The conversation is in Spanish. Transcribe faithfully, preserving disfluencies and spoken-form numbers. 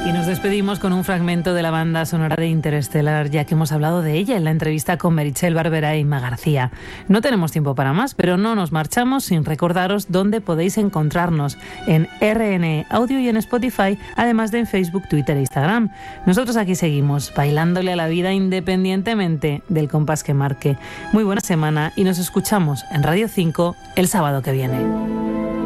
Y nos despedimos con un fragmento de la banda sonora de Interstellar, ya que hemos hablado de ella en la entrevista con Meritxell Barberá y Inma García. No tenemos tiempo para más, pero no nos marchamos sin recordaros dónde podéis encontrarnos: en R N E Audio y en Spotify, además de en Facebook, Twitter e Instagram. Nosotros aquí seguimos, bailándole a la vida independientemente del compás que marque. Muy buena semana y nos escuchamos en Radio cinco el sábado que viene.